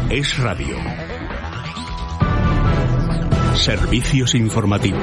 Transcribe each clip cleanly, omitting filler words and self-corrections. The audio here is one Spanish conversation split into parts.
Es Radio. Servicios informativos.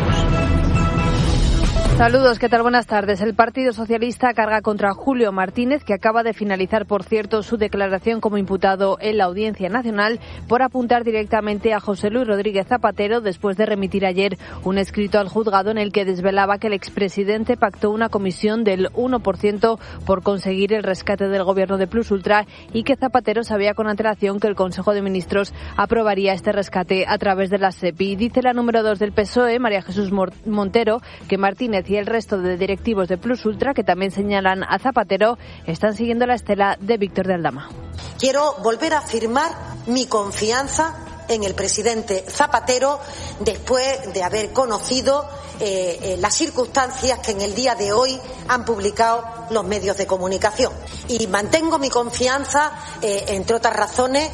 Saludos, ¿qué tal? Buenas tardes. El Partido Socialista carga contra Julio Martínez, que acaba de finalizar, por cierto, su declaración como imputado en la Audiencia Nacional por apuntar directamente a José Luis Rodríguez Zapatero después de remitir ayer un escrito al juzgado en el que desvelaba que el expresidente pactó una comisión del 1% por conseguir el rescate del gobierno de Plus Ultra y que Zapatero sabía con antelación que el Consejo de Ministros aprobaría este rescate a través de la SEPI. Dice la número 2 del PSOE, María Jesús Montero, que Martínez y el resto de directivos de Plus Ultra, que también señalan a Zapatero, están siguiendo la estela de Víctor de Aldama. Quiero volver a afirmar mi confianza en el presidente Zapatero después de haber conocido las circunstancias que en el día de hoy han publicado los medios de comunicación. Y mantengo mi confianza, entre otras razones,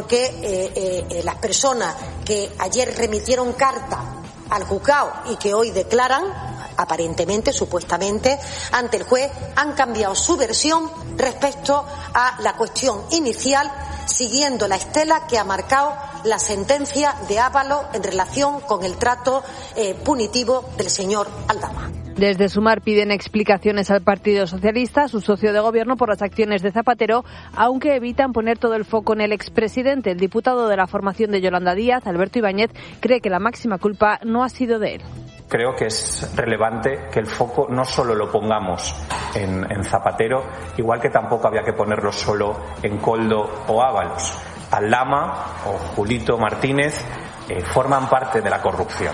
porque las personas que ayer remitieron carta al juzgado y que hoy declaran, aparentemente, supuestamente, ante el juez, han cambiado su versión respecto a la cuestión inicial, siguiendo la estela que ha marcado la sentencia de Ábalos en relación con el trato punitivo del señor Aldama. Desde Sumar piden explicaciones al Partido Socialista, su socio de gobierno, por las acciones de Zapatero, aunque evitan poner todo el foco en el expresidente. El diputado de la formación de Yolanda Díaz, Alberto Ibáñez, cree que la máxima culpa no ha sido de él. Creo que es relevante que el foco no solo lo pongamos en Zapatero, igual que tampoco había que ponerlo solo en Koldo o Ábalos. Aldama o Julito Martínez forman parte de la corrupción.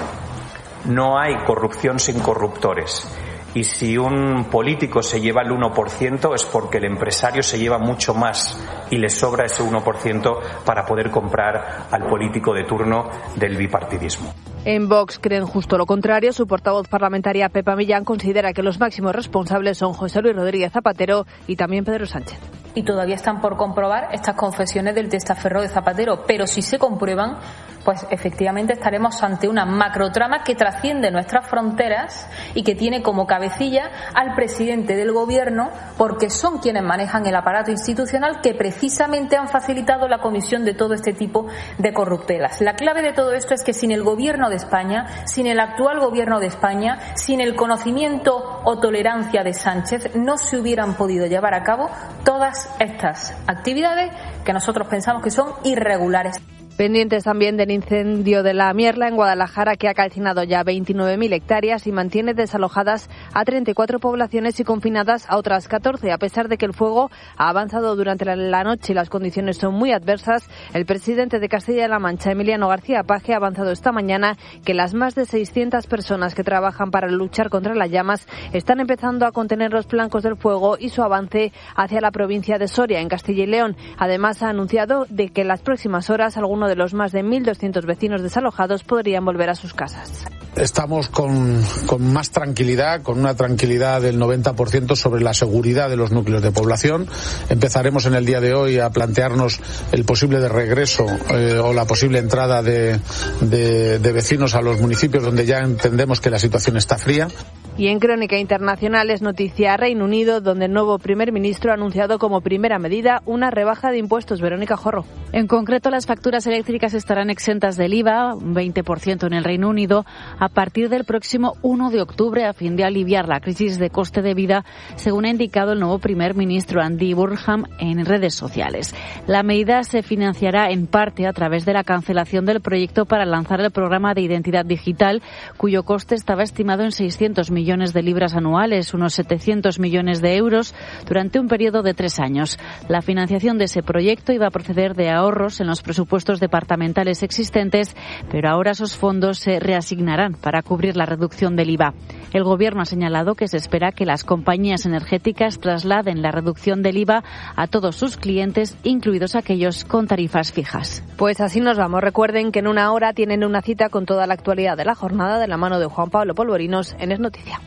No hay corrupción sin corruptores. Y si un político se lleva el 1% es porque el empresario se lleva mucho más y le sobra ese 1% para poder comprar al político de turno del bipartidismo. En Vox creen justo lo contrario. Su portavoz parlamentaria, Pepa Millán, considera que los máximos responsables son José Luis Rodríguez Zapatero y también Pedro Sánchez. Y todavía están por comprobar estas confesiones del testaferro de Zapatero, pero si se comprueban, pues efectivamente estaremos ante una macrotrama que trasciende nuestras fronteras y que tiene como cabecilla al presidente del gobierno, porque son quienes manejan el aparato institucional que precisamente han facilitado la comisión de todo este tipo de corruptelas. La clave de todo esto es que sin el gobierno de España, sin el actual gobierno de España, sin el conocimiento o tolerancia de Sánchez, no se hubieran podido llevar a cabo todas estas actividades que nosotros pensamos que son irregulares. Pendientes también del incendio de la Mierla en Guadalajara, que ha calcinado ya 29.000 hectáreas y mantiene desalojadas a 34 poblaciones y confinadas a otras 14. A pesar de que el fuego ha avanzado durante la noche y las condiciones son muy adversas, el presidente de Castilla-La Mancha, Emiliano García Paje, ha avanzado esta mañana que las más de 600 personas que trabajan para luchar contra las llamas están empezando a contener los flancos del fuego y su avance hacia la provincia de Soria, en Castilla y León. Además, ha anunciado de que en las próximas horas algunos de los más de 1.200 vecinos desalojados podrían volver a sus casas. Estamos con más tranquilidad, con una tranquilidad del 90% sobre la seguridad de los núcleos de población. Empezaremos en el día de hoy a plantearnos el posible de regreso o la posible entrada de vecinos a los municipios donde ya entendemos que la situación está fría. Y en Crónica Internacional es noticia Reino Unido, donde el nuevo primer ministro ha anunciado como primera medida una rebaja de impuestos. Verónica Jorro. En concreto, las facturas eléctricas estarán exentas del IVA, un 20% en el Reino Unido, a partir del próximo 1 de octubre, a fin de aliviar la crisis de coste de vida, según ha indicado el nuevo primer ministro Andy Burnham en redes sociales. La medida se financiará en parte a través de la cancelación del proyecto para lanzar el programa de identidad digital, cuyo coste estaba estimado en 600 millones de libras anuales, unos 700 millones de euros, durante un periodo de 3 años. La financiación de ese proyecto iba a proceder de ahorros en los presupuestos departamentales existentes, pero ahora esos fondos se reasignarán para cubrir la reducción del IVA. El Gobierno ha señalado que se espera que las compañías energéticas trasladen la reducción del IVA a todos sus clientes, incluidos aquellos con tarifas fijas. Pues así nos vamos. Recuerden que en una hora tienen una cita con toda la actualidad de la jornada de la mano de Juan Pablo Polvorinos en Es Noticia.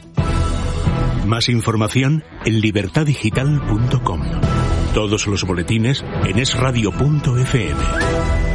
Más información en libertadigital.com. Todos los boletines en esradio.fm.